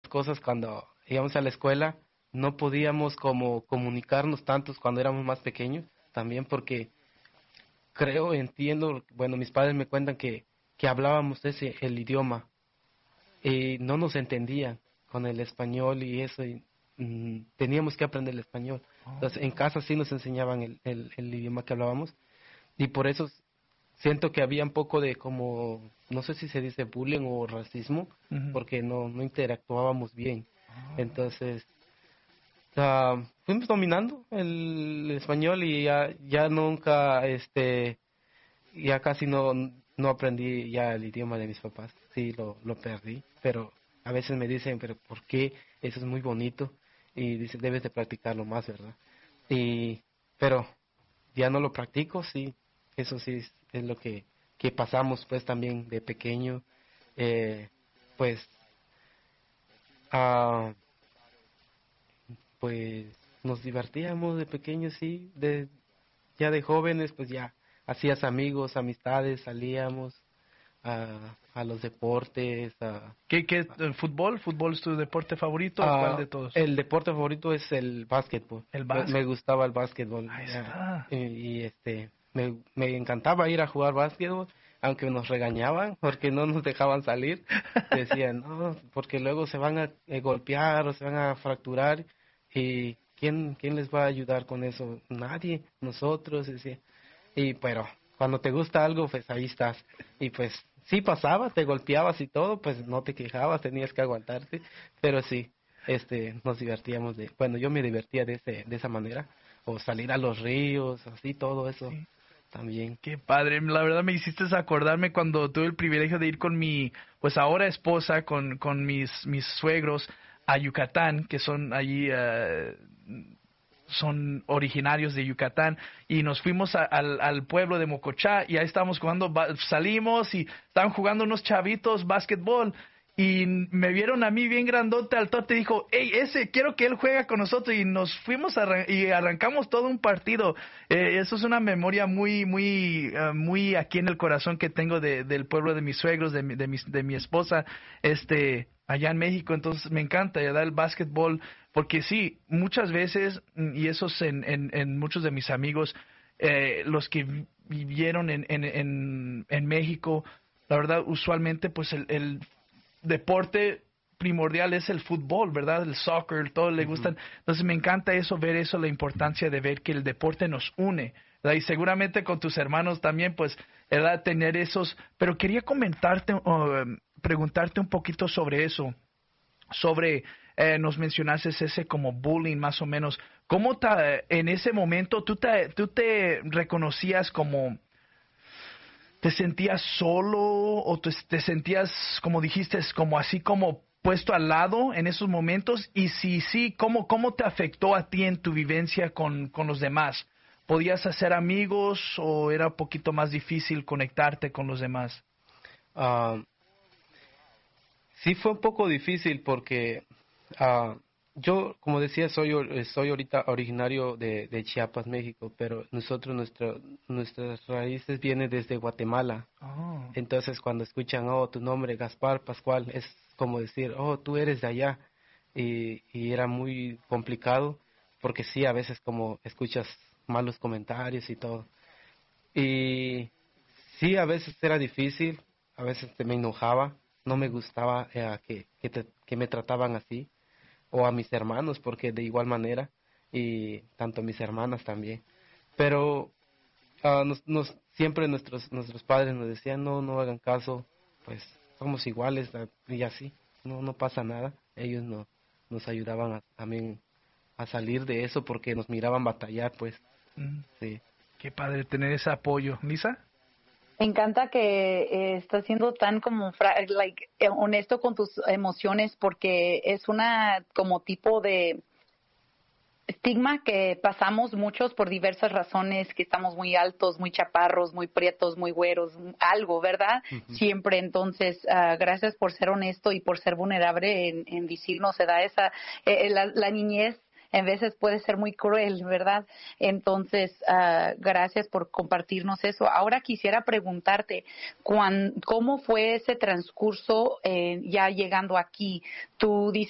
cosas cuando íbamos a la escuela, no podíamos como comunicarnos tantos cuando éramos más pequeños, también porque entiendo, bueno, mis padres me cuentan que hablábamos el idioma, y no nos entendían con el español y eso, y, teníamos que aprender el español. Entonces, en casa sí nos enseñaban el idioma que hablábamos, y por eso siento que había un poco de como, no sé si se dice bullying o racismo, Ujú. porque no interactuábamos bien. Entonces, fuimos dominando el español y ya nunca, ya casi no aprendí ya el idioma de mis papás. Sí, lo perdí, pero a veces me dicen, pero ¿por qué? Eso es muy bonito. Y dice, debes de practicarlo más, ¿verdad? Y, pero ya no lo practico, sí. Eso sí es lo que pasamos pues también de pequeño. Eh, pues, ah, pues nos divertíamos de pequeños, sí. Ya de jóvenes, pues ya hacías amigos, amistades, salíamos a los deportes. Fútbol? ¿Fútbol es tu deporte favorito o cuál de todos? El deporte favorito es el básquetbol. El Me básquet. gustaba el básquetbol. Ahí Ya, está. me encantaba ir a jugar básquetbol, aunque nos regañaban porque no nos dejaban salir. Decían, no, porque luego se van a golpear o se van a fracturar. ¿Y quién les va a ayudar con eso? Nadie, nosotros, decía. Y pero cuando te gusta algo, pues ahí estás. Y pues sí pasaba, te golpeabas y todo, pues no te quejabas, tenías que aguantarte, pero sí, nos divertíamos bueno, yo me divertía de esa manera, o salir a los ríos, así todo eso Sí. también. Qué padre, la verdad me hiciste acordarme cuando tuve el privilegio de ir con mi, pues ahora esposa, con mis suegros a Yucatán, que son allí, son originarios de Yucatán, y nos fuimos al pueblo de Mocochá, y ahí estábamos jugando, salimos y estaban jugando unos chavitos básquetbol, y me vieron a mí bien grandote, altote, dijo, hey, quiero que él juegue con nosotros, y nos fuimos y arrancamos todo un partido. Eso es una memoria muy aquí en el corazón que tengo del pueblo de mis suegros, de mi esposa, allá en México. Entonces me encanta ya el básquetbol, porque sí, muchas veces, y eso es en muchos de mis amigos, los que vivieron en México, la verdad, usualmente, pues el deporte primordial es el fútbol, ¿verdad? El soccer, todo le Ujú. gustan. Entonces me encanta eso, ver eso, la importancia de ver que el deporte nos une, ¿verdad? Y seguramente con tus hermanos también, pues, ¿verdad? Tener esos. Pero quería comentarte, preguntarte un poquito sobre eso, sobre, nos mencionaste ese como bullying más o menos. ¿Cómo en ese momento tú te reconocías como... ¿Te sentías solo o te sentías, como dijiste, como así como puesto al lado en esos momentos? Y si sí, ¿cómo te afectó a ti en tu vivencia con los demás? ¿Podías hacer amigos o era un poquito más difícil conectarte con los demás? Ah, sí fue un poco difícil porque ah, yo, como decía, soy ahorita originario de Chiapas, México, pero nuestras raíces vienen desde Guatemala. Oh. Entonces, cuando escuchan, oh, tu nombre, Gaspar Pascual, es como decir, oh, tú eres de allá. Y era muy complicado, porque sí, a veces como escuchas malos comentarios y todo. Y sí, a veces era difícil, a veces me enojaba, no me gustaba que me trataban así, o a mis hermanos, porque de igual manera, y tanto mis hermanas también. Pero siempre nuestros padres nos decían, no hagan caso, pues somos iguales, y así, no pasa nada. Ellos nos ayudaban también a salir de eso porque nos miraban batallar, pues, Mm, sí. qué padre tener ese apoyo. ¿Lisa? Me encanta que estás siendo tan como honesto con tus emociones porque es una como tipo de estigma que pasamos muchos por diversas razones, que estamos muy altos, muy chaparros, muy prietos, muy güeros, algo, ¿verdad? Ujú. Siempre, entonces, gracias por ser honesto y por ser vulnerable en decirnos, se da la niñez en veces puede ser muy cruel, ¿verdad? Entonces, gracias por compartirnos eso. Ahora quisiera preguntarte, ¿cómo fue ese transcurso ya llegando aquí? Tú dices